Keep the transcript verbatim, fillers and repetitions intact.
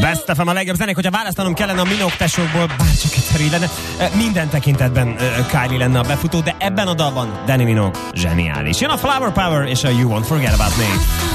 Best ef em a legjobb zenék, hogyha választanom kellene a Minogue tesókból, bárcsak egyszer így lenne, minden tekintetben Kylie lenne a befutó, de ebben a dalban Dannii Minogue zseniális. Jön a Flower Power és a You Won't Forget About Me.